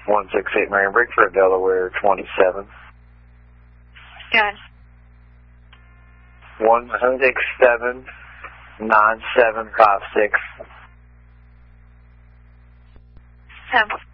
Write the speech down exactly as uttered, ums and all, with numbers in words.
one six eight Marion Brickford, Delaware, twenty-seven. Good. one six seven nine seven five six. Sample